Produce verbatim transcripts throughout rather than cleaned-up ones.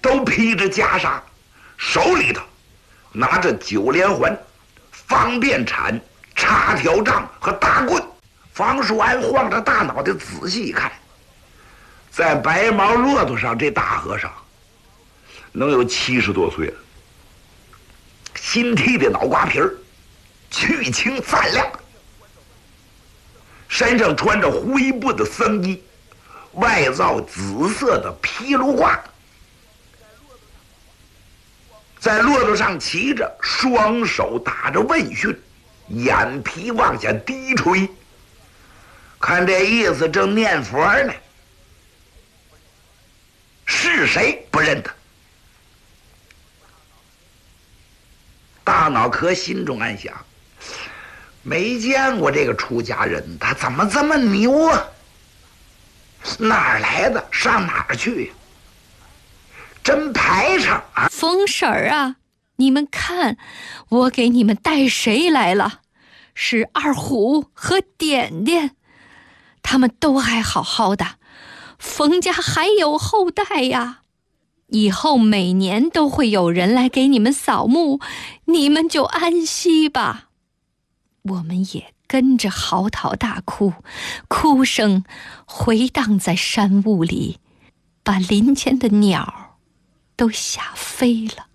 都披着袈裟，手里头拿着九连环、方便铲、插条杖和大棍。方叔安晃着大脑袋仔细一看，在白毛骆驼上这大和尚能有七十多岁了，新剃的脑瓜皮儿，去青锃亮，身上穿着灰布的僧衣，外罩紫色的披卢褂，在骆驼上骑着，双手打着问讯，眼皮往下低垂，看这意思正念佛呢。是谁不认得？大脑壳心中暗想，没见过这个出家人，他怎么这么牛啊？哪儿来的？上哪儿去呀？真排场啊！ 风婶儿啊，你们看，我给你们带谁来了？是二虎和点点，他们都还好好的，冯家还有后代呀。以后每年都会有人来给你们扫墓，你们就安息吧。我们也跟着嚎啕大哭，哭声回荡在山雾里，把林间的鸟都吓飞了。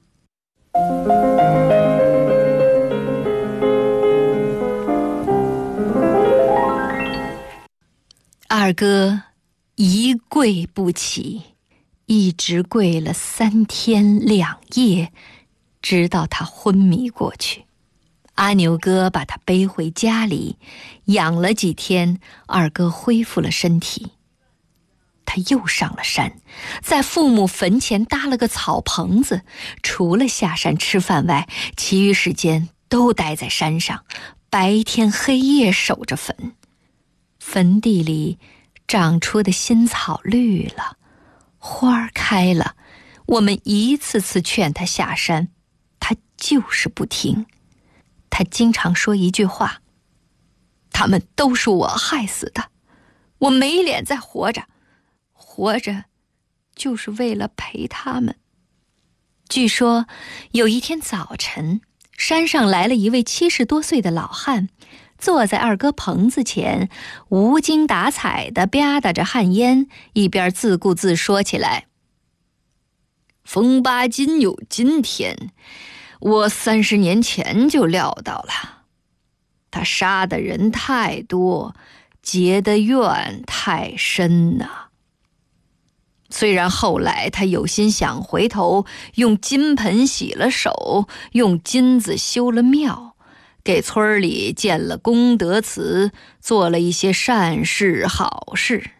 二哥一跪不起，一直跪了三天两夜，直到他昏迷过去。阿牛哥把他背回家里，养了几天，二哥恢复了身体。他又上了山，在父母坟前搭了个草棚子，除了下山吃饭外，其余时间都待在山上，白天黑夜守着坟。坟地里长出的新草绿了，花开了，我们一次次劝他下山，他就是不听。他经常说一句话，他们都是我害死的，我没脸再活着，活着就是为了陪他们。据说有一天早晨，山上来了一位七十多岁的老汉，坐在二哥棚子前，无精打采地吧嗒着旱烟，一边自顾自说起来：冯八金有今天，我三十年前就料到了。他杀的人太多，结的怨太深呐。虽然后来他有心想回头用金盆洗了手，用金子修了庙，给村里建了功德祠，做了一些善事好事。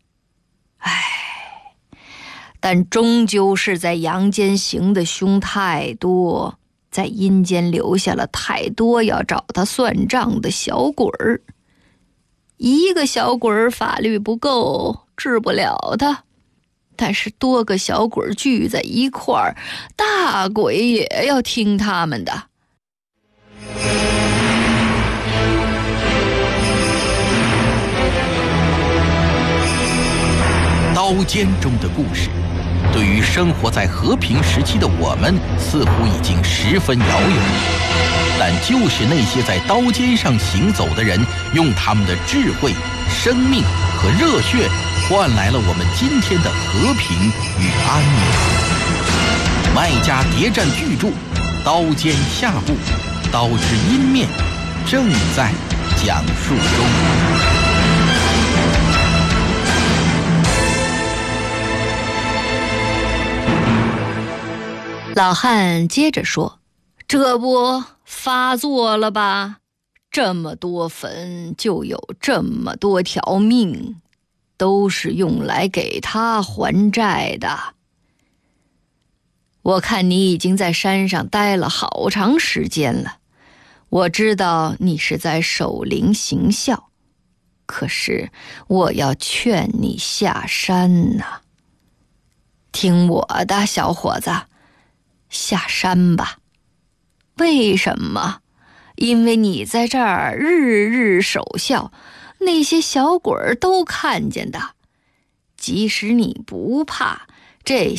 唉，但终究是在阳间行的凶太多，在阴间留下了太多要找他算账的小鬼儿。一个小鬼儿法律不够，治不了他，但是多个小鬼聚在一块儿，大鬼也要听他们的。 刀尖中的故事，对于生活在和平时期的我们似乎已经十分遥远，但就是那些在刀尖上行走的人，用他们的智慧、生命和热血换来了我们今天的和平与安宁。麦家谍战巨著《刀尖下部》，刀之阴面正在讲述中。 老汉接着说：这不发作了吧？这么多坟就有这么多条命，都是用来给他还债的。我看你已经在山上待了好长时间了，我知道你是在守灵行孝，可是我要劝你下山呐。听我的，小伙子，下山吧。为什么？因为你在这儿日日守孝，那些小鬼儿都看见的。即使你不怕，这